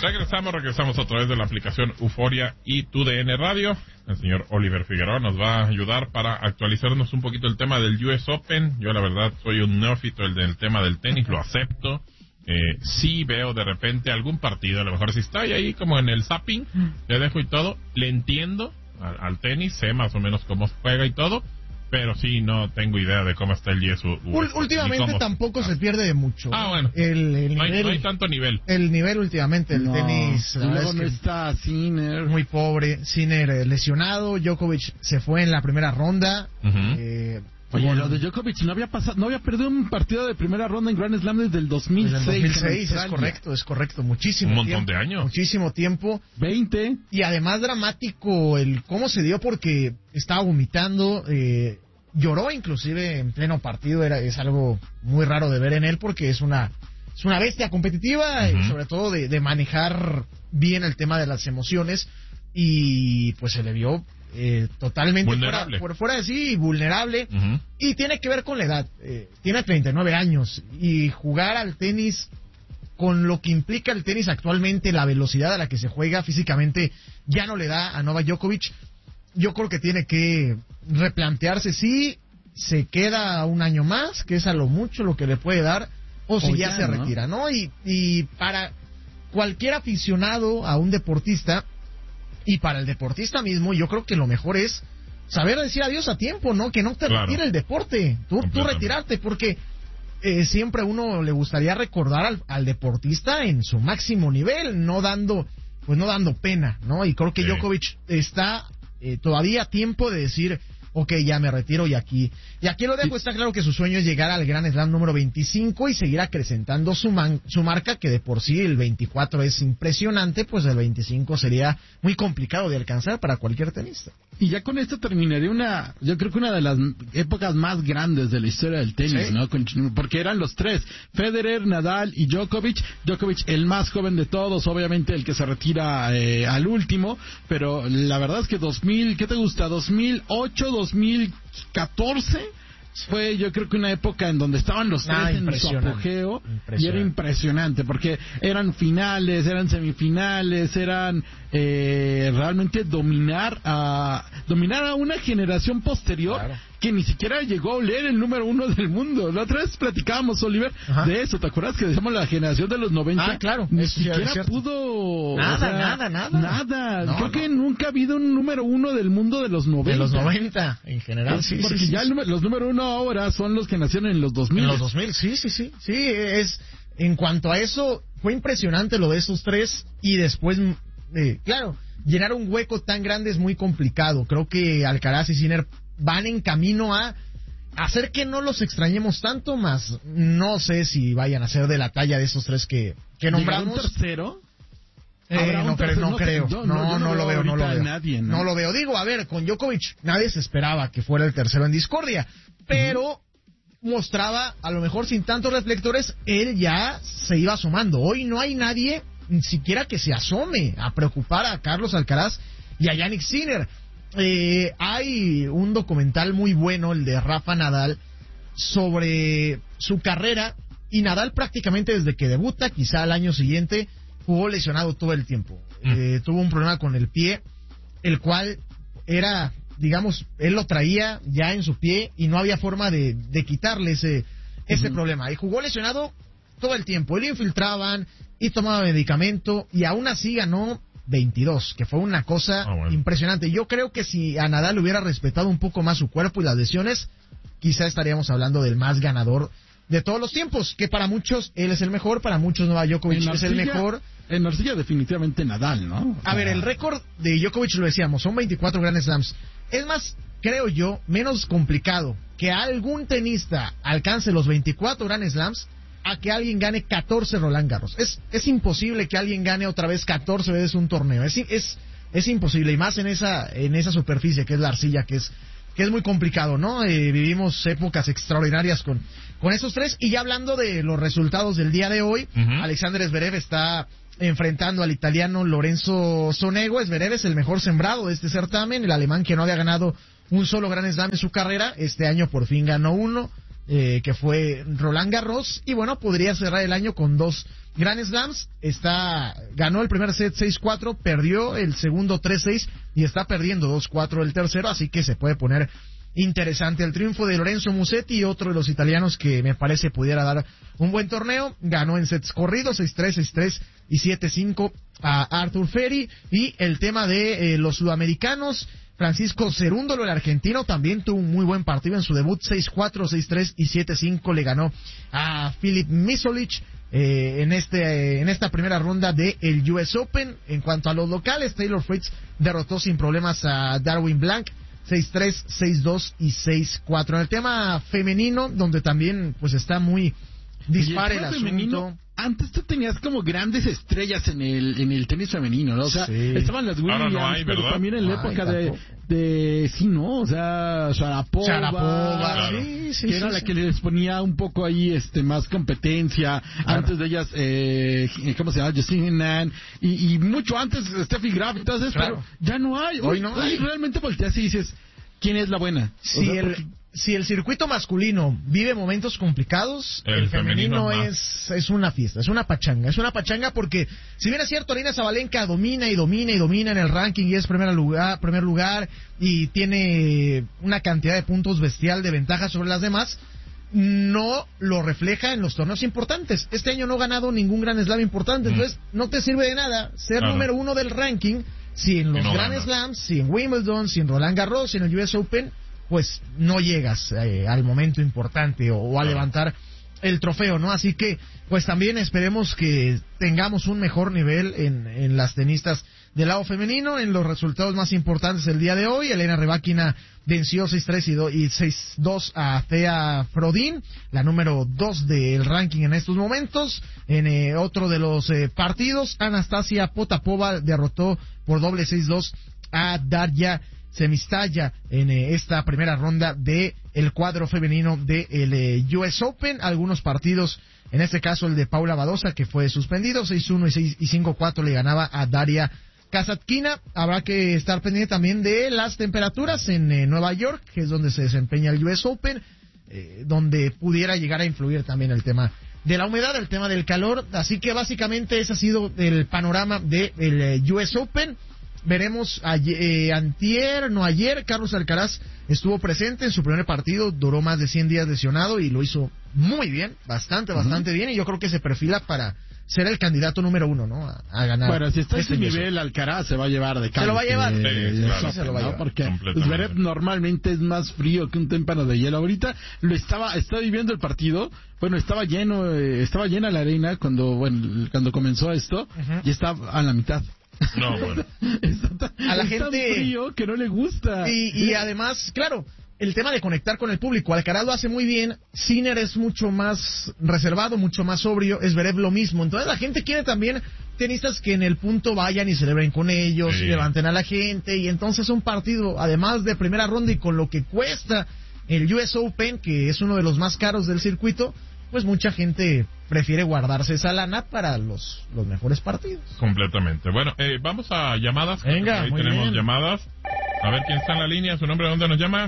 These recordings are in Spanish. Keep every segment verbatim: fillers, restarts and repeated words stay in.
Regresamos, regresamos otra vez de la aplicación Euforia y Tu D N Radio. El señor Oliver Figueroa nos va a ayudar para actualizarnos un poquito el tema del U S Open. Yo la verdad soy un neófito el del tema del tenis, lo acepto. Eh, sí veo de repente algún partido, a lo mejor si estoy ahí como en el zapping, le dejo y todo, le entiendo al, al tenis, sé más o menos cómo juega y todo, pero sí no tengo idea de cómo está el U S. Últimamente tampoco está. Se pierde de mucho. Ah, bueno. El, el no, nivel, hay, no hay tanto nivel. El nivel últimamente, el no, tenis. La luego no está Sinner. Muy pobre. Sinner eh, lesionado. Djokovic se fue en la primera ronda. Uh-huh. eh, Oye, bueno, lo de Djokovic no había pasado, no había perdido un partido de primera ronda en Grand Slam desde el dos mil seis. Desde el dos mil seis, es correcto, es correcto. Muchísimo Un montón tiempo, de años. Muchísimo tiempo. veinte. Y además dramático el cómo se dio porque estaba vomitando, eh, lloró inclusive en pleno partido. Era es algo muy raro de ver en él porque es una es una bestia competitiva, uh-huh. y sobre todo de, de manejar bien el tema de las emociones, y pues se le vio eh, totalmente fuera, por fuera de sí, vulnerable, uh-huh. y tiene que ver con la edad. Eh, tiene treinta y nueve años y jugar al tenis con lo que implica el tenis actualmente, la velocidad a la que se juega físicamente, ya no le da a Novak Djokovic. Yo creo que tiene que replantearse si se queda un año más, que es a lo mucho lo que le puede dar, o si o ya, ya se ¿no? retira, ¿no? Y, y para cualquier aficionado a un deportista, y para el deportista mismo, yo creo que lo mejor es saber decir adiós a tiempo, ¿no? Que no te claro. retire el deporte, tú, tú retirarte, porque eh, siempre a uno le gustaría recordar al, al deportista en su máximo nivel, no dando, pues no dando pena, ¿no? Y creo que sí. Djokovic está eh, todavía a tiempo de decir, ok, ya me retiro y aquí y aquí lo dejo. Sí. Está claro que su sueño es llegar al Grand Slam número veinticinco y seguir acrecentando su, man, su marca, que de por sí el veinticuatro es impresionante, pues el veinticinco sería muy complicado de alcanzar para cualquier tenista. Y ya con esto terminaría una, yo creo que una de las épocas más grandes de la historia del tenis, ¿sí? ¿no? Porque eran los tres, Federer, Nadal y Djokovic. Djokovic el más joven de todos, obviamente el que se retira eh, al último, pero la verdad es que dos mil, ¿qué te gusta? dos mil ocho, dos mil catorce fue, yo creo que una época en donde estaban los tres ah, en su apogeo, y era impresionante porque eran finales, eran semifinales, eran eh, realmente dominar a dominar a una generación posterior, claro. que ni siquiera llegó a oler el número uno del mundo. La otra vez platicábamos, Oliver, Ajá. de eso. ¿Te acuerdas que decíamos la generación de los noventa? Ah, claro. Ni es siquiera cierto. pudo... Nada, o sea, nada, nada. Nada. No, Creo no. que nunca ha habido un número uno del mundo de los noventa. De los noventa, en general, sí. Porque sí, ya sí, el, los número uno ahora son los que nacieron en los dos mil. En los dos mil, sí, sí, sí. Sí, es... En cuanto a eso, fue impresionante lo de esos tres, y después, eh, claro, llenar un hueco tan grande es muy complicado. Creo que Alcaraz y Sinner van en camino a hacer que no los extrañemos tanto, más no sé si vayan a ser de la talla de esos tres que, que nombramos. ¿Un tercero? Eh, no, cre- no, no creo, no, no, no, no lo veo, no lo veo. Nadie, ¿no? no lo veo. Digo, a ver, con Djokovic nadie se esperaba que fuera el tercero en discordia, pero uh-huh. mostraba, a lo mejor sin tantos reflectores, él ya se iba asomando. Hoy no hay nadie ni siquiera que se asome a preocupar a Carlos Alcaraz y a Jannik Sinner. Eh, hay un documental muy bueno, el de Rafa Nadal, sobre su carrera, y Nadal prácticamente desde que debuta, quizá al año siguiente, jugó lesionado todo el tiempo. Mm. Eh, tuvo un problema con el pie, el cual era, digamos, él lo traía ya en su pie y no había forma de, de quitarle ese, ese uh-huh. problema. Y jugó lesionado todo el tiempo. Y lo infiltraban y tomaba medicamento, y aún así ganó veintidós, que fue una cosa oh, bueno. impresionante. Yo creo que si a Nadal hubiera respetado un poco más su cuerpo y las lesiones, quizá estaríamos hablando del más ganador de todos los tiempos, que para muchos él es el mejor, para muchos Novak Djokovic es el mejor. En arcilla definitivamente Nadal, ¿no? O sea... A ver, el récord de Djokovic, lo decíamos, son veinticuatro Grand Slams. Es más, creo yo, menos complicado que algún tenista alcance los veinticuatro Grand Slams a que alguien gane catorce Roland Garros. Es es imposible que alguien gane otra vez catorce veces un torneo. Es es es imposible, y más en esa en esa superficie que es la arcilla, que es que es muy complicado, ¿no? Eh, vivimos épocas extraordinarias con con esos tres. Y ya hablando de los resultados del día de hoy, uh-huh. Alexander Zverev está enfrentando al italiano Lorenzo Sonego. Zverev es el mejor sembrado de este certamen, el alemán que no había ganado un solo Grand Slam en su carrera. Este año por fin ganó uno, eh, que fue Roland Garros, y bueno, podría cerrar el año con dos Grand Slams, está, ganó el primer set seis cuatro, perdió el segundo tres seis y está perdiendo dos cuatro el tercero, así que se puede poner interesante el triunfo de Lorenzo Musetti, otro de los italianos que me parece pudiera dar un buen torneo. Ganó en sets corridos, seis tres, seis tres y siete cinco a Arthur Ferry. Y el tema de eh, los sudamericanos, Francisco Cerúndolo, el argentino, también tuvo un muy buen partido en su debut, seis cuatro, seis tres y siete cinco le ganó a Filip Misolic eh, en este eh, en esta primera ronda de el U S Open. En cuanto a los locales, Taylor Fritz derrotó sin problemas a Darwin Blanc, seis tres, seis dos y seis cuatro. En el tema femenino, donde también pues está muy dispar el, el asunto. Femenino, antes tú tenías como grandes estrellas en el en el tenis femenino, ¿no? O sea, sí. estaban las Williams, no hay, pero también en la Ay, época de, de sí, ¿no? O sea, Sharapova, Sharapova claro. sí, sí, que era sí, la sí. que les ponía un poco ahí este más competencia. Claro. Antes de ellas, eh, ¿cómo se llama? Justine Henin, y, y mucho antes Steffi Graf y todas esas, Claro. pero ya no hay. Hoy, Hoy no hoy hay. realmente volteas y dices, ¿quién es la buena? Si, O sea, el, porque... si el circuito masculino vive momentos complicados, el, El femenino, femenino es, es una fiesta, es una pachanga. Es una pachanga porque, si bien es cierto, Aryna Sabalenka domina y domina y domina en el ranking y es primer lugar, primer lugar y tiene una cantidad de puntos bestial de ventaja sobre las demás, no lo refleja en los torneos importantes. Este año no ha ganado ningún Grand Slam importante, mm. entonces no te sirve de nada ser claro. número uno del ranking si en los no Grand gana. Slams, si en Wimbledon, si en Roland Garros, si en el U S Open, pues no llegas eh, al momento importante o, o a claro. levantar el trofeo, ¿no? Así que, pues también esperemos que tengamos un mejor nivel en, en las tenistas del lado femenino. En los resultados más importantes el día de hoy, Elena Rybakina venció seis tres y seis dos a Thea Frodin, la número dos del ranking en estos momentos. En eh, otro de los eh, partidos, Anastasia Potapova derrotó por doble seis dos a Darya Semistaya en eh, esta primera ronda de el cuadro femenino del de eh, U S Open. Algunos partidos, en este caso el de Paula Badosa, que fue suspendido, seis uno y cinco cuatro le ganaba a Daria Kasatkina. Habrá que estar pendiente también de las temperaturas en eh, Nueva York, que es donde se desempeña el U S Open, eh, donde pudiera llegar a influir también el tema de la humedad, el tema del calor. Así que básicamente ese ha sido el panorama del de eh, U S Open. Veremos ayer, eh, antier, no ayer, Carlos Alcaraz estuvo presente en su primer partido, duró más de cien días lesionado y lo hizo muy bien, bastante, bastante uh-huh. bien, y yo creo que se perfila para ser el candidato número uno, ¿no? A, a ganar. Bueno, si está este en ese nivel, Alcaraz se va a llevar de Se lo va a llevar. Sí, claro. Sí, se lo va a llevar. Porque Zverev normalmente es más frío que un témpano de hielo. Ahorita lo estaba, estaba viviendo el partido. Bueno, estaba lleno, eh, estaba llena la arena cuando, bueno, cuando comenzó esto, uh-huh. y estaba a la mitad. No, bueno. Está, a la es gente tan frío que no le gusta. Y, y además, claro, el tema de conectar con el público. Alcaraz lo hace muy bien. Sinner es mucho más reservado, mucho más sobrio. Zverev lo mismo. Entonces la gente quiere también tenistas que en el punto vayan y celebren con ellos, sí. y levanten a la gente. Y entonces un partido, además de primera ronda y con lo que cuesta el U S Open, que es uno de los más caros del circuito, pues mucha gente prefiere guardarse esa lana para los, los mejores partidos. Completamente. Bueno, eh, vamos a llamadas. Venga, ahí muy tenemos bien. llamadas. A ver quién está en la línea, su nombre, ¿de dónde nos llama?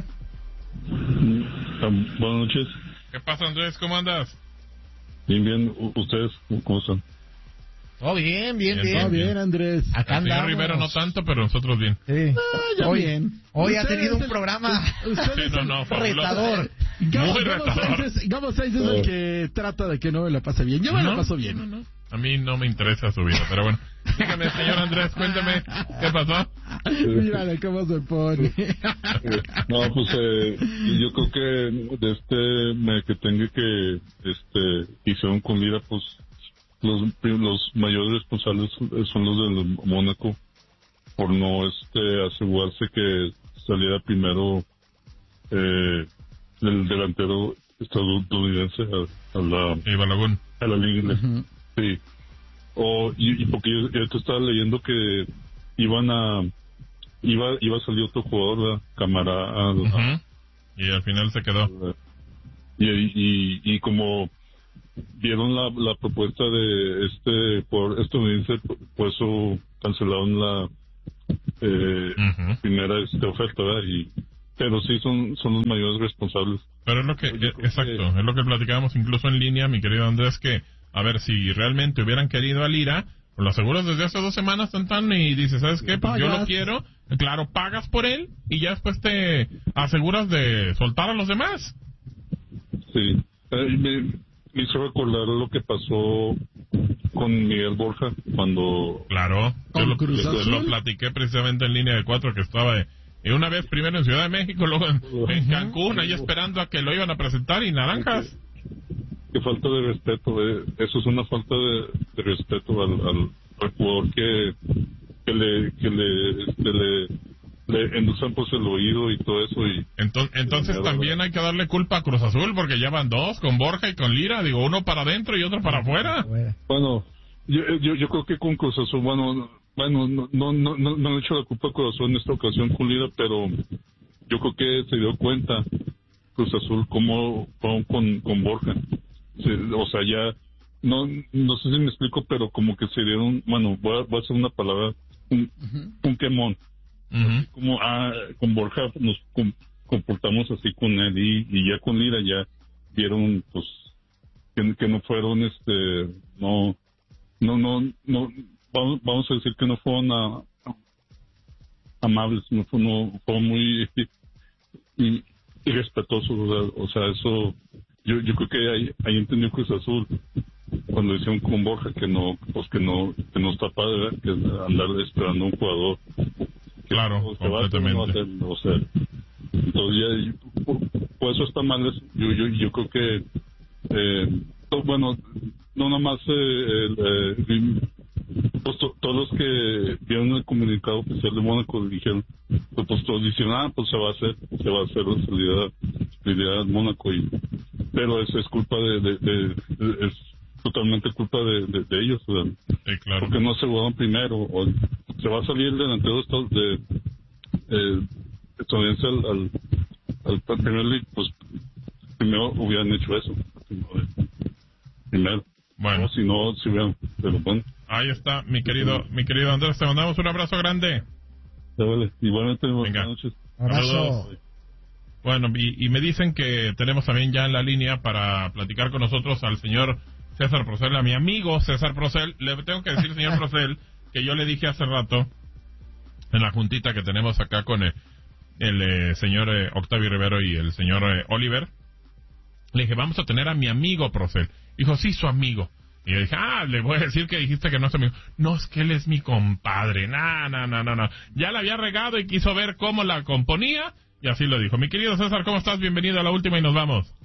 Um, buenas noches. ¿Qué pasa, Andrés? ¿Cómo andas? Bien, bien. ¿Ustedes cómo están? Oh, bien, bien, bien. Todo bien, Andrés. Acá El señor andamos. Rivera no tanto, pero nosotros bien. Sí. Ah, ya hoy, bien. Hoy ha Ustedes tenido un el- programa ustedes Sí, no, no, fabuloso. retador. Gabo, Muy Gabo retador. Sainz es, Gabo Sainz es el que trata de que no me la pase bien. Yo me No, la paso bien. no, no. A mí no me interesa su vida, pero bueno. Dígame, señor Andrés, cuéntame, ¿qué pasó? Mírale cómo se pone. No, pues eh, yo creo que de este me que tenga que este hicieron con vida, pues los los mayores responsables son los del Mónaco por no este asegurarse que saliera primero eh, el delantero estadounidense a, a la Y Balagún. a la liga inglesa. Ujú. Sí. O, y, y porque yo, yo te estaba leyendo que iban a iba iba a salir otro jugador, ¿verdad? Camara, Ujú. Y al final se quedó. y, y y como vieron la, la propuesta de este por estadounidense, por eso cancelaron la eh, Ujú. primera este, oferta, ¿verdad? Y pero sí son son los mayores responsables. Pero es lo que, Yo creo exacto, que- es lo que platicábamos incluso en línea, mi querido Andrés, que a ver si realmente hubieran querido a Lira. Pues los seguros desde hace dos semanas están tan y dices, ¿sabes qué? Pues yo lo quiero. Claro, pagas por él y ya después te aseguras de soltar a los demás. Sí. Eh, me, me hizo recordar lo que pasó con Miguel Borja cuando... Claro, yo lo, lo, lo platiqué precisamente en línea de cuatro, que estaba de, y una vez primero en Ciudad de México, luego en, en Cancún, ahí esperando a que lo iban a presentar y naranjas. Qué falta de respeto, eh. Eso es una falta de, de respeto al, al, al jugador que, que le que le, este, le, le endulzan pues el oído y todo eso. Y entonces, entonces también hay que darle culpa a Cruz Azul, porque ya van dos, con Borja y con Lira, digo, uno para adentro y otro para afuera. Bueno, yo, yo, yo creo que con Cruz Azul, bueno, bueno no no no no, no he hecho la culpa a Cruz Azul en esta ocasión con Lira, pero yo creo que se dio cuenta Cruz Azul cómo fueron con, con Borja. Se, o sea, ya, no no sé si me explico, pero como que se dieron, bueno, voy a, voy a hacer una palabra, un, uh-huh. un quemón. Uh-huh. Como, ah, con Borja nos com, comportamos así con él y, y ya con Lira ya vieron, pues, que, que no fueron, este, no, no, no, no, vamos, vamos a decir que no fueron a, a, amables, no, fue, no fueron muy y, irrespetuosos, o sea, o sea, eso... Yo, yo creo que ahí, ahí entendió Cruz Azul cuando decían con Borja que no, pues que no, que no está padre, que andar esperando a un jugador. Claro, o completamente. Va, no, o sea, entonces ya, por, por eso está mal. Yo, yo, yo creo que, eh, to, bueno, no nomás eh, eh, pues, to, todos los que vieron el comunicado oficial de Mónaco dijeron, pues, pues todos dicen, ah, pues se va a hacer, se va a hacer la salida, salida Mónaco y pero eso es culpa de, de, de, de es totalmente culpa de, de, de ellos, o sea, sí, claro. Porque no aseguraron primero, o se va a salir el delantero de, de eh, estadounidense al, al, al Premier League, pues primero hubieran hecho eso, primero, bueno, no, si no, si hubieran, pero bueno. Ahí está, mi querido, mi querido Andrés, te mandamos un abrazo grande. Ya vale, igualmente, buenas noches. Abrazo. Bueno, y, y me dicen que tenemos también ya en la línea para platicar con nosotros al señor César Procel, a mi amigo César Procel. Le tengo que decir, señor Procel, que yo le dije hace rato, en la juntita que tenemos acá con el, el eh, señor eh, Octavio Rivero y el señor eh, Oliver, le dije, vamos a tener a mi amigo Procel. Dijo, sí, su amigo. Y yo dije, ah, le voy a decir que dijiste que no es amigo. No, es que él es mi compadre. No, no, no, no, no. Ya la había regado y quiso ver cómo la componía. Y así lo dijo. Mi querido César, ¿cómo estás? Bienvenido a la última y nos vamos.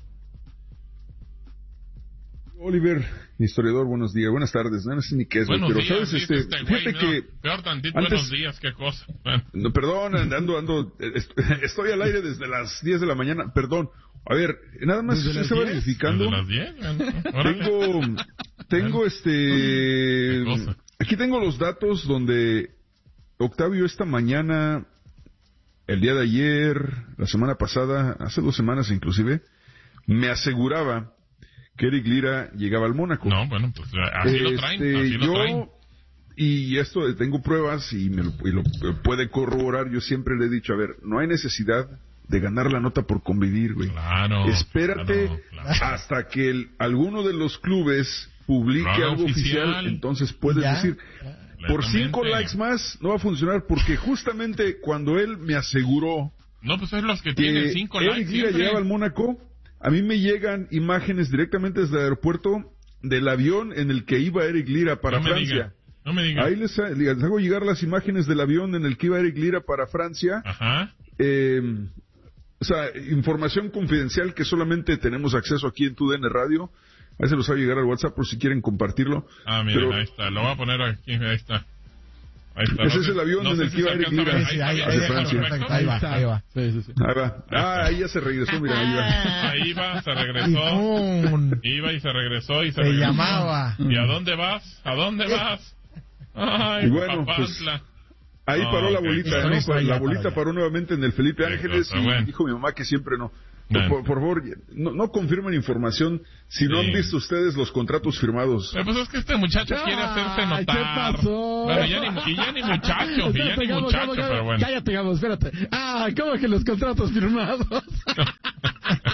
Oliver, historiador, buenos días, buenas tardes, no, no sé ni qué es, buenos pero días, sabes, este, este fíjate güey, que... No, peor tantito, antes, buenos días, qué cosa. Bueno. No, perdón, ando, ando, estoy al aire desde las diez de la mañana, perdón. A ver, nada más se está verificando. ¿Desde las diez? Tengo, tengo este... Aquí tengo los datos donde Octavio esta mañana, el día de ayer, la semana pasada, hace dos semanas inclusive, me aseguraba que Eric Lira llegaba al Mónaco. No, bueno, pues así este, lo traen, así lo yo, traen. Y esto, tengo pruebas y me lo, y lo puede corroborar, yo siempre le he dicho, a ver, no hay necesidad de ganar la nota por convivir, güey. Claro. Espérate claro, claro. hasta que el, alguno de los clubes publique claro, algo oficial. oficial, entonces puedes ¿Ya? decir... Por cinco likes más no va a funcionar porque justamente cuando él me aseguró no pues es los que, que tienen cinco likes Eric Lira llegaba al Mónaco, a mí me llegan imágenes directamente desde el aeropuerto del avión en el que iba Eric Lira para no me Francia. Diga, no me diga. Ahí les, les hago llegar las imágenes del avión en el que iba Eric Lira para Francia. Ajá. Eh, o sea, información confidencial que solamente tenemos acceso aquí en Tu D N Radio. Ahí se los va a llegar al WhatsApp por si quieren compartirlo. Ah, mira, Pero, ahí está. Lo voy a poner aquí. Ahí está. Ahí está. Ese no es sé, el avión no en el que iba Eric Lira. Sí, ahí, ahí, ahí va, ahí va. Sí, sí, sí. Ahí va. Ah, ahí ya se regresó, mira, ahí va. Ahí va, se regresó. Iba y se regresó y se, se regresó. llamaba. ¿Y a dónde vas? ¿A dónde vas? Ay, y bueno, pues, ahí paró oh, la bolita, okay. ¿no? La bolita paró nuevamente en el Felipe Ángeles y bueno. dijo mi mamá que siempre no. Por, por, por favor, no, no confirmen información si sí. no han visto ustedes los contratos firmados. Pero pues es que este muchacho ah, quiere hacerse notar. ¿Qué pasó? Bueno, ya ni, y ya ni muchacho, y ya ni Gabo, muchacho, Gabo, pero bueno. Cállate, Gabo, espérate. Ah, ¿cómo que los contratos firmados?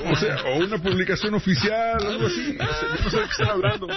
O sea, o una publicación oficial, algo así. No sé, no sé de qué están hablando.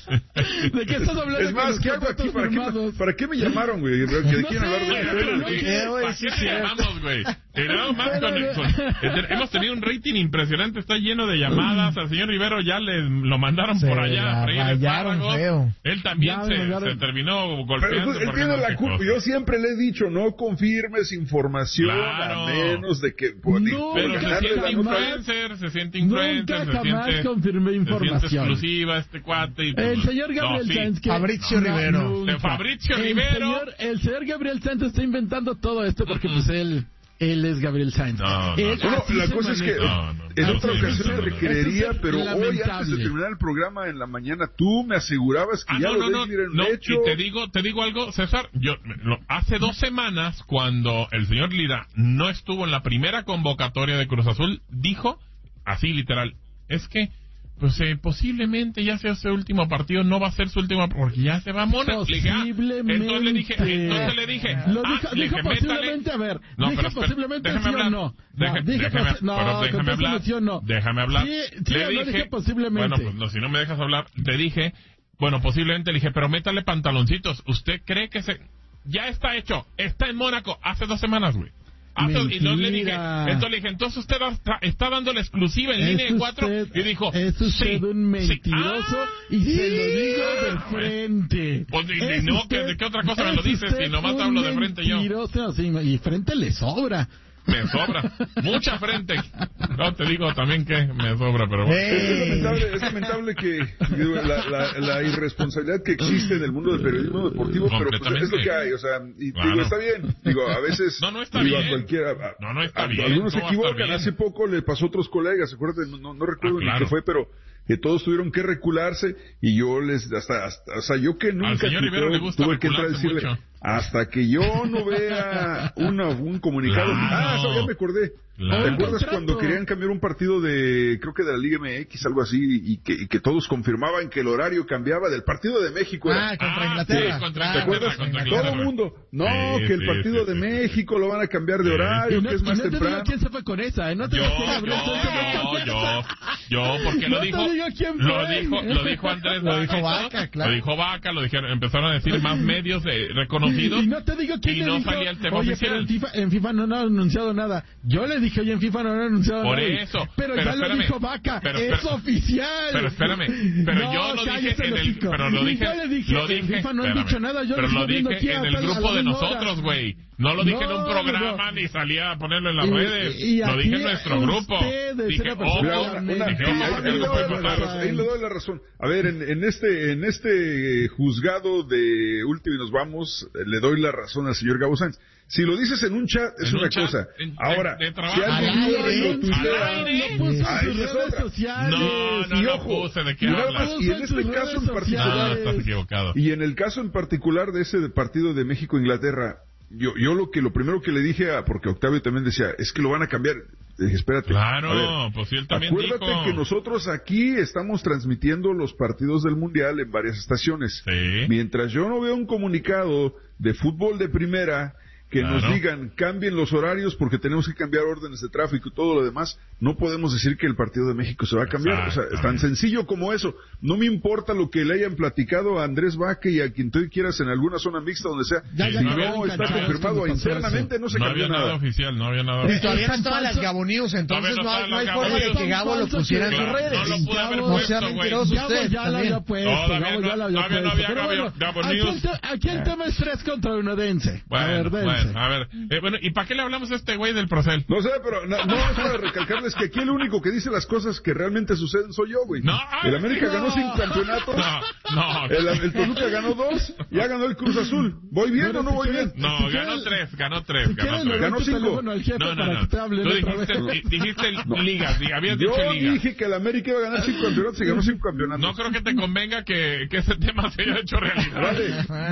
¿De qué estás hablando? Es más, ¿qué hago aquí? ¿Para qué, ¿Para qué me llamaron, güey? ¿De No quién hablar de ¿Para qué te llamamos, güey? Te llamamos con, con, hemos tenido un rating impresionante, está lleno de llamadas. Al señor Rivero ya le lo mandaron Se por allá a freír espárragos. Feo. Él también Ya, se, ya, ya. se terminó golpeando. Pero pues, él porque tiene no la sé culpa. cosa. Yo siempre le he dicho, no confirmes información Claro. a menos de que... Por, No, por Pero se ganarle siente la nota. influencer, se siente influencer, Nunca se jamás siente, confirmé se siente información. exclusiva este cuate. Y, pues, El señor Gabriel no, sí. Sáenz que... Fabrizio Rivero. nunca. De Fabrizio el Rivero. Señor, el señor Gabriel Sáenz está inventando todo esto porque pues él... Él es Gabriel Sáenz. No, no, Él no. Bueno, así la se cosa es que maneja. No, no, en no, otra sí, ocasión no, le no, no. requeriría, Eso es pero hoy antes de lamentable. terminar el programa en la mañana, tú me asegurabas que Ah, ya no, lo no, no, debes ir en un no, hecho. y te digo, te digo algo, César, yo, lo- hace dos semanas, cuando el señor Lira no estuvo en la primera convocatoria de Cruz Azul, dijo, así literal, es que, pues eh, posiblemente ya sea su último partido, no va a ser su último, porque ya se va a Mónaco. Le dije, ah, Posiblemente. entonces le dije, entonces le dije, Lo ah, dijo, le dijo dije, posiblemente, métale. a ver, No, dijo pero espera, posiblemente déjame sí hablar. o no. Deje- no, dije déjame, posi- no, pero déjame contesta hablar. sí o no. Déjame hablar. Sí, sí, le lo dije, dije posiblemente. Bueno, pues no, si no me dejas hablar, te dije, bueno, posiblemente le dije, pero métale pantaloncitos. ¿Usted cree que se ya está hecho? Está en Mónaco hace dos semanas, güey. Hace- y entonces le dije, Mentira. entonces le dije, entonces usted está, está dando la exclusiva en Es línea de cuatro. usted- Y dijo, es usted sí, un sí. mentiroso Ah, y se lo sí. digo de Ah, frente. Pues, y- y Es no, usted- ¿de qué otra cosa me lo es dices usted si nomás un hablo de frente yo? mentiroso, sí, y frente le sobra. Me sobra. Mucha frente. No, te digo también que me sobra, pero bueno. Es lamentable, es lamentable que digo, la, la, la irresponsabilidad que existe en el mundo del periodismo deportivo, pero pues, es lo que hay, o sea, y Claro. digo, está bien, digo, a veces No, no está digo, bien. a cualquiera, a- No, no está a- bien, algunos no se va a estar equivocan, bien. hace poco le pasó a otros colegas, acuérdate, no, no, no recuerdo Ah, ni claro. qué fue, pero que todos tuvieron que recularse y yo les, hasta, hasta o sea, yo que nunca señor Rivero le gusta tuve que entrar a recularse decirle, mucho. hasta que yo no vea una, un comunicado, Claro. ah, eso ya me acordé. Claro. ¿Te Un acuerdas contrato. cuando querían cambiar un partido de, creo que de la Liga M X, algo así, y que, y que todos confirmaban que el horario cambiaba del partido de México? Era, Ah, contra Ah, Inglaterra. sí, contra Claro, ¿te acuerdas? contra Inglaterra. Todo el mundo, no, Sí, que el sí, partido sí, de sí. México lo van a cambiar de Sí. horario, Y no, que es y más no te digo temprano. quién se fue con esa, ¿eh? No te Yo, digo quién yo, Gabriel Sáenz se fue con yo, yo, esa. yo, porque No lo te dijo, digo quién lo fue. dijo, lo dijo Andrés Lo Vaca, dijo y todo. Vaca, claro. Lo dijo Vaca, lo dijeron, empezaron a decir más medios eh, reconocidos. Y no te digo quién y le no dijo, salía el tema oye, oficial. pero en FIFA, en FIFA no, no han anunciado nada. Yo le dije, oye, en FIFA no han anunciado Por nada. eso, Pero, pero ya espérame, lo dijo Vaca, pero es espera- oficial. Pero espérame, pero No, yo lo dije cállate en el el, hocico. pero lo Y dije, yo le dije, lo en dije, FIFA no han espérame, dicho nada, yo pero lo lo estoy viendo dije aquí en a el tal- a grupo la de misma hora. nosotros, güey. No lo dije en un No, programa no. ni salía a ponerlo en las Y- redes. y Lo aquí dije en nuestro grupo. ustedes, Dije, una ojo, persona Mira, una- una- dije, ahí- ojo, ahí que le algo doy puede la pasar. razón, ahí le doy la razón. A ver, en, en este en este eh, juzgado de último y nos vamos, eh, le doy la razón al señor Gabo Sáenz. Si lo dices en un chat es En un una chat, cosa. en- Ahora, de- de trabajo. si alguien Al llega y aire, lo tuitea, al aire. No puso Ah, en sus esa es redes otra. sociales. No, no y lo ojo, puse, ¿de qué y nada hablas? más, y en Puso en este sus caso en redes particular, No, sociales. estás equivocado. y en el caso en particular de ese partido de México-Inglaterra, yo, yo lo que lo primero que le dije, a, porque Octavio también decía, es que lo van a cambiar. Le dije, espérate. Claro, a ver, pues sí, él también acuérdate dijo. que nosotros aquí estamos transmitiendo los partidos del Mundial en varias estaciones. Sí. Mientras yo no veo un comunicado de fútbol de primera que Claro. nos digan cambien los horarios porque tenemos que cambiar órdenes de tráfico y todo lo demás, no podemos decir que el partido de México se va a cambiar. O sea, es tan sencillo como eso. No me importa lo que le hayan platicado a Andrés Vaque y a quien tú quieras en alguna zona mixta donde sea. Ya, ya, si ya, no ya, está ya, ya, confirmado ya, ya, internamente, no se no cambió había nada nada. oficial, no había nada Y oficial. todavía no Es estaban tan las falso. Gabo News, entonces Todavía no no hay, estaban no hay las forma Gabo de que News. Gabo lo pusiera en sus Claro, redes. no lo pude haber No puesto, sea güey. mentiroso Gabo usted ya lo también. había puesto, Todavía Gabo no- ya lo había todavía no puesto. había Pero Gabo- bueno, Gabo aquí el, News. te- aquí el tema es tres contra uno, dense. a Bueno, ver, dense. bueno, a ver. Eh, bueno, ¿y para qué le hablamos a este güey del Procel? No sé, pero no, no es para recalcarles que aquí el único que dice las cosas que realmente suceden soy yo, güey. No, el América no. ganó cinco campeonatos. No, no. El, el Toluca ganó dos, ya ganó el Cruz Azul. ¿Voy bien Bueno, o no si voy quieres- bien? No, Si ganó quieres- tres, ganó tres, Si ganó quieres, le tres. doy Ganó tu cinco. teléfono al jefe No, no, para no. que te hable Tú otra dijiste, vez. di- dijiste ligas, di- habías Yo dicho ligas. dije que el América iba a ganar cinco campeonatos y ganó cinco campeonatos. No creo que te convenga que, que ese tema se haya hecho realidad. Vale.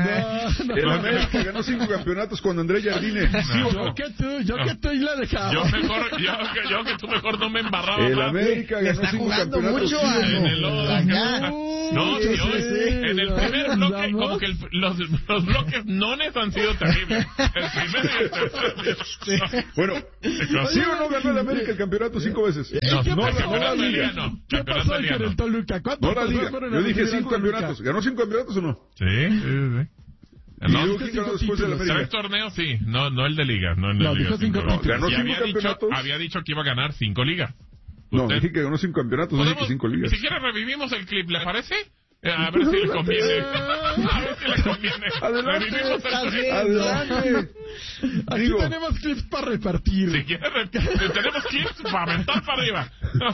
No, no. El América ganó cinco campeonatos con Andrés Jardine. ¿Sí o no? Yo que tú, yo No. que tú y la dejaba. Yo mejor, yo, que- yo que tú mejor no me embarraba El más. América Le ganó está cinco jugando campeonatos. mucho ¿sí o a- no? En el lodo. Acá. No, sí, sí, hoy, sí. en el primer bloque, como que el, los, los bloques nones han sido terribles. El primero y el tercero. Bueno, ¿sí o no ganó el América el campeonato cinco veces? No, ¿Qué no, pasó? campeonato ¿Qué de liga no. ¿Qué Campeonato pasó de liga con no. el Toluca? ¿Cuántas No la liga. personas fueron a Yo dije recibir al cinco Toluca? campeonatos. ¿Ganó cinco campeonatos o no? Sí, sí, sí. ¿Y No, luego quién ganó después del títulos. tres América? torneos sí, no, no el de liga, no el de No, liga. dijo cinco cinco. títulos. Ganó Y cinco había dicho, campeonatos. había dicho que iba a ganar cinco ligas. No, Usted- dije que ganó cinco campeonatos, no dije que ¿Podemos- cinco ligas. Si quiere revivimos el clip, ¿le parece? Eh, A ver si le conviene. A ver si le conviene. Adelante, Revivimos estás el clip. bien. Adelante. Aquí Digo, tenemos clips para repartir. Si quiere, re- tenemos clips para aventar para arriba.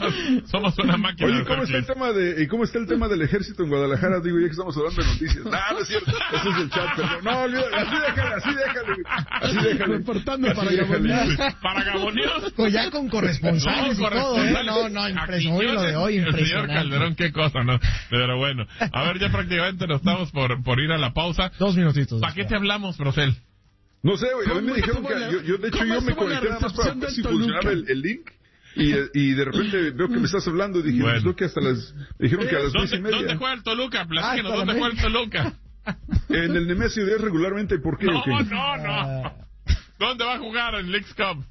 Somos una máquina oye, de ¿cómo hacer está el clips. tema de, y cómo está el tema del ejército en Guadalajara? Digo, ya que estamos hablando de noticias. No, no es cierto. Ese es el chat, perdón. No, olvídalo, así déjale, así déjale. Así déjale. Reportando Así para déjale. Gaboneos. Para Gaboneos. Pues ya con corresponsales y todo, ¿eh? No, no, impresionante lo de hoy, El señor impresionante. Calderón, qué cosa, ¿no? Pero bueno, a ver, ya prácticamente nos estamos por, por ir a la pausa. Dos minutitos. ¿Para qué te hablamos, Brosel? No sé, güey, a mí me ¿Cómo dijeron estuvo que la- yo, yo de hecho cómo yo me estuvo la conecté nada más para recepción ver del si Toluca? funcionaba el, el link y, y de repente veo que me estás hablando y dije, Bueno. pues creo que hasta las, me dijeron que a las diez ¿Dónde, y media. ¿Dónde juega el Toluca? Platíquenos, Hasta la ¿dónde juega el media. Toluca? En el Nemesio diez regularmente, ¿por qué? No, ¿O qué? no, no. ¿Dónde va a jugar en Leagues Cup?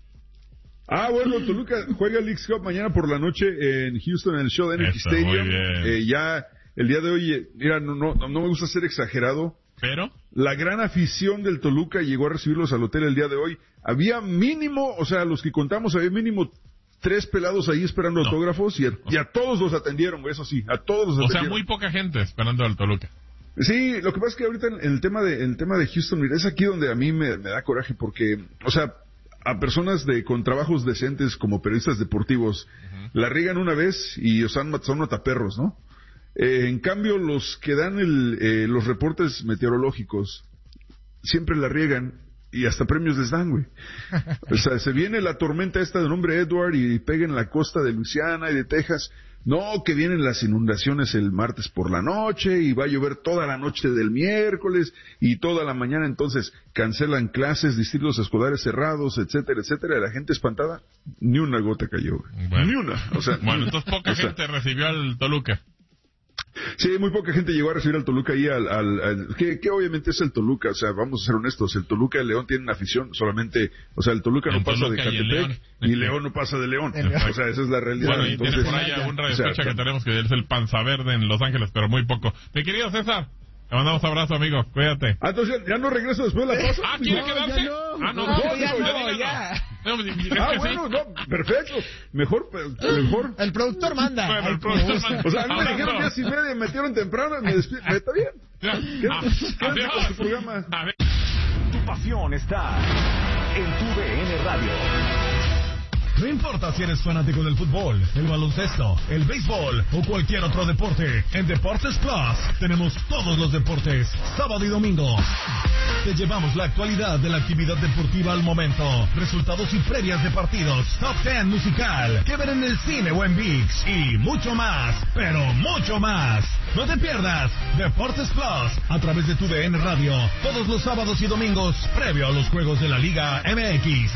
Ah, bueno, Toluca juega el Leagues Cup mañana por la noche en Houston en el show de N X Eso, muy Stadium. bien. Eh, ya el día de hoy, eh, mira, no, no, no me gusta ser exagerado. Pero, La gran afición del Toluca llegó a recibirlos al hotel el día de hoy. Había mínimo, o sea, los que contamos, había mínimo tres pelados ahí esperando No. autógrafos y a, y a todos los atendieron, güey, eso sí, a todos los o sea, atendieron. muy poca gente esperando al Toluca. Sí, lo que pasa es que ahorita en, en el tema de en el tema de Houston, mira, es aquí donde a mí me, me da coraje porque, o sea, a personas de con trabajos decentes como periodistas deportivos la riegan una vez y o sea, son mataperros, ¿no? Eh, en cambio, los que dan el, eh, los reportes meteorológicos siempre la riegan y hasta premios les dan, güey. O sea, se viene la tormenta esta de nombre Edward y pega en la costa de Luisiana y de Texas. No, que vienen las inundaciones el martes por la noche y va a llover toda la noche del miércoles y toda la mañana, entonces cancelan clases, distritos escolares cerrados, etcétera, etcétera. La gente espantada, ni una gota cayó, güey. Bueno. Ni una. O sea, Bueno, entonces poca o sea, gente recibió al Toluca. Sí, muy poca gente llegó a recibir al Toluca ahí, al, al, al- que, que obviamente es el Toluca, o sea, vamos a ser honestos, el Toluca y el León tienen una afición, solamente, o sea, el Toluca no El pasa Toluca de y el Catepec León. y León no pasa de León, El León. o sea, esa es la realidad. Bueno, y entonces, tiene por ahí algún radio o sea, escucha que tenemos que es el Panza Verde en Los Ángeles, pero muy poco. Mi querido César, te mandamos abrazo, amigo, cuídate. Ah, entonces ya no regreso después de la pausa. Ah, ¿quiere No, quedarse? ya no. Ah, no, No, no, ya no, no, diga ya. no. No, es Ah, que bueno, sí. no, perfecto, mejor, pe- mejor. El productor manda. Bueno, el Ay, productor como gusta. manda. O sea, a mí me Ahora dijeron no. diez y media, me metieron temprano y me despido, está bien. Ya. Quédate- Ah, quédate adiós. con tu programa. A ver. Tu pasión está en tu D N Radio. No importa si eres fanático del fútbol, el baloncesto, el béisbol o cualquier otro deporte, en Deportes Plus tenemos todos los deportes, sábado y domingo. Te llevamos la actualidad de la actividad deportiva al momento, resultados y previas de partidos, top ten musical, que ver en el cine o en ViX y mucho más, pero mucho más. No te pierdas Deportes Plus a través de tu D N Radio, todos los sábados y domingos, previo a los juegos de la Liga M X.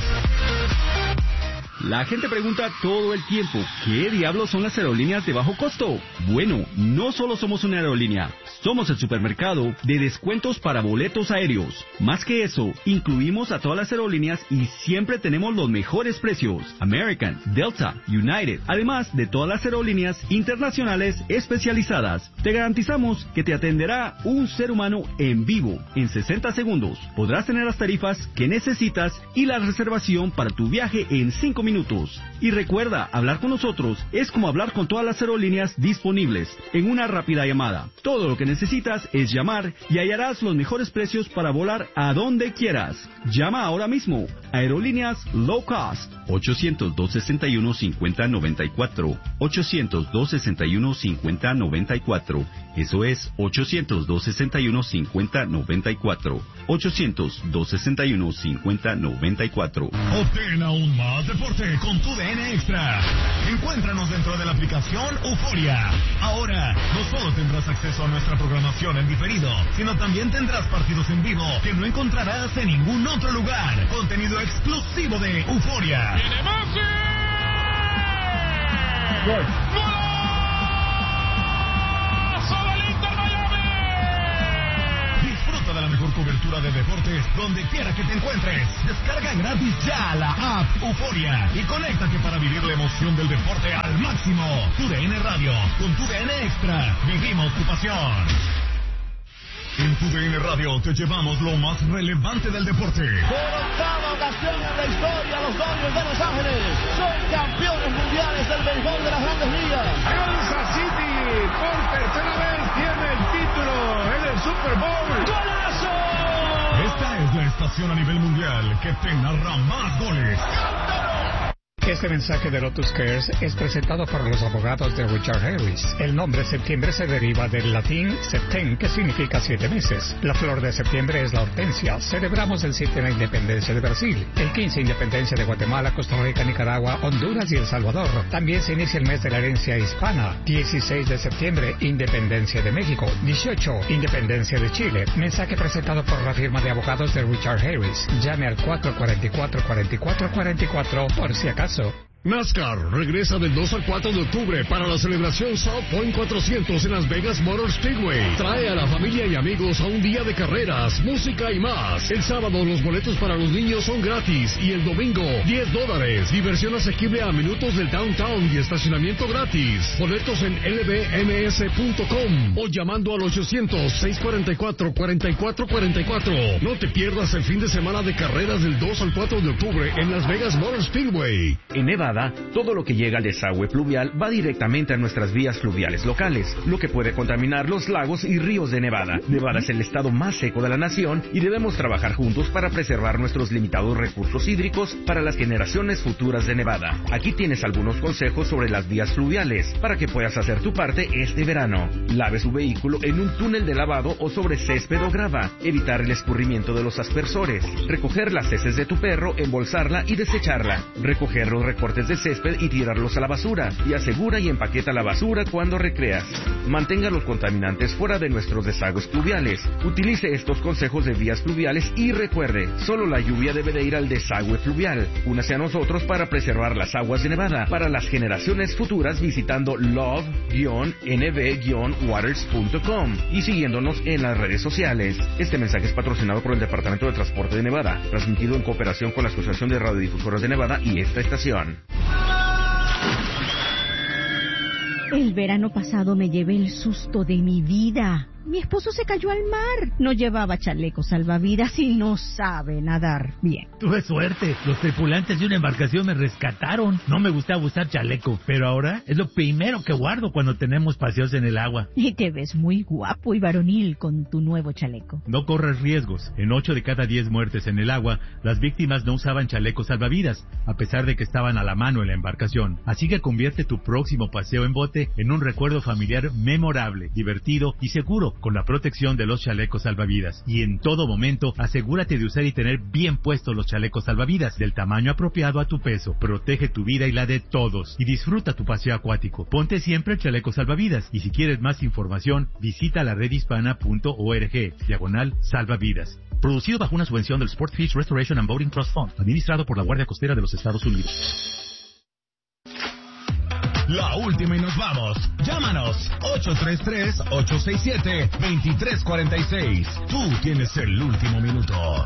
La gente pregunta todo el tiempo, ¿qué diablos son las aerolíneas de bajo costo? Bueno, no solo somos una aerolínea, somos el supermercado de descuentos para boletos aéreos. Más que eso, incluimos a todas las aerolíneas y siempre tenemos los mejores precios. American, Delta, United, además de todas las aerolíneas internacionales especializadas. Te garantizamos que te atenderá un ser humano en vivo en sesenta segundos. Podrás tener las tarifas que necesitas y la reservación para tu viaje en cinco minutos. Y recuerda, hablar con nosotros es como hablar con todas las aerolíneas disponibles en una rápida llamada. Todo lo que necesitas es llamar y hallarás los mejores precios para volar a donde quieras. Llama ahora mismo. Aerolíneas Low Cost. ochocientos, dos sesenta y uno, cincuenta noventa y cuatro. ochocientos, dos sesenta y uno, cincuenta noventa y cuatro. Eso es ochocientos, dos sesenta y uno, cincuenta noventa y cuatro. ochocientos, dos sesenta y uno, cincuenta noventa y cuatro. Obtén aún más deporte con tu D N Extra. Encuéntranos dentro de la aplicación Euforia. Ahora, no solo tendrás acceso a nuestra programación en diferido, sino también tendrás partidos en vivo que no encontrarás en ningún otro lugar. Contenido exclusivo de Euforia. ¡Tiene Messi! ¡Golazo del cobertura de deportes donde quiera que te encuentres. Descarga gratis ya la app Euforia y conéctate para vivir la emoción del deporte al máximo. TUDN Radio, con TUDN Extra, vivimos tu pasión. En TUDN Radio te llevamos lo más relevante del deporte. Por octava ocasión en la historia, los Dodgers de Los Ángeles son campeones mundiales del béisbol de las Grandes Ligas. Kansas City por tercera vez tiene el título en el Super Bowl. ¡Golazo! Esta es la estación a nivel mundial que te narra más goles. Este mensaje de Lotus Cares es presentado por los abogados de Richard Harris. El nombre septiembre se deriva del latín septem, que significa siete meses. La flor de septiembre es la hortensia. Celebramos el siete la independencia de Brasil, el quince independencia de Guatemala, Costa Rica, Nicaragua, Honduras y El Salvador. También se inicia el mes de la herencia hispana. dieciséis de septiembre, independencia de México. dieciocho, independencia de Chile. Mensaje presentado por la firma de abogados de Richard Harris. Llame al cuatro cuatro cuatro, cuatro cuatro cuatro cuatro por si acaso. NASCAR regresa del dos al cuatro de octubre para la celebración South Point cuatrocientos en Las Vegas Motor Speedway. Trae a la familia y amigos a un día de carreras, música y más. El sábado los boletos para los niños son gratis y el domingo diez dólares. Diversión asequible a minutos del downtown y estacionamiento gratis. Boletos en L B M S punto com o llamando al ochocientos, seiscientos cuarenta y cuatro, cuarenta y cuatro cuarenta y cuatro. No te pierdas el fin de semana de carreras del dos al cuatro de octubre en Las Vegas Motor Speedway. En Nevada, todo lo que llega al desagüe pluvial va directamente a nuestras vías fluviales locales, lo que puede contaminar los lagos y ríos de Nevada. Nevada es el estado más seco de la nación y debemos trabajar juntos para preservar nuestros limitados recursos hídricos para las generaciones futuras de Nevada. Aquí tienes algunos consejos sobre las vías fluviales para que puedas hacer tu parte este verano. Lave su vehículo en un túnel de lavado o sobre césped o grava. Evitar el escurrimiento de los aspersores. Recoger las heces de tu perro, embolsarla y desecharla. Recoger los recortes de césped y tirarlos a la basura, y asegura y empaqueta la basura cuando recreas. Mantenga los contaminantes fuera de nuestros desagües pluviales. Utilice estos consejos de vías fluviales y recuerde, solo la lluvia debe de ir al desagüe fluvial. Únase a nosotros para preservar las aguas de Nevada para las generaciones futuras visitando love N V waters punto com y siguiéndonos en las redes sociales. Este mensaje es patrocinado por el Departamento de Transporte de Nevada, transmitido en cooperación con la Asociación de Radiodifusoras de Nevada y esta estación. El verano pasado me llevé el susto de mi vida. Mi esposo se cayó al mar. No llevaba chaleco salvavidas y no sabe nadar bien. Tuve suerte. Los tripulantes de una embarcación me rescataron. No me gustaba usar chaleco, pero ahora es lo primero que guardo cuando tenemos paseos en el agua. Y te ves muy guapo y varonil con tu nuevo chaleco. No corres riesgos. En ocho de cada diez muertes en el agua, las víctimas no usaban chalecos salvavidas, a pesar de que estaban a la mano en la embarcación. Así que convierte tu próximo paseo en bote en un recuerdo familiar memorable, divertido y seguro, con la protección de los chalecos salvavidas. Y en todo momento, asegúrate de usar y tener bien puestos los chalecos salvavidas, del tamaño apropiado a tu peso. Protege tu vida y la de todos. Y disfruta tu paseo acuático. Ponte siempre el chaleco salvavidas. Y si quieres más información, visita la red hispana punto org, diagonal salvavidas. Producido bajo una subvención del Sportfish Restoration and Boating Trust Fund, administrado por la Guardia Costera de los Estados Unidos. La última y nos vamos. Llámanos ocho tres tres, ocho seis siete, dos tres cuatro seis. Tú tienes el último minuto.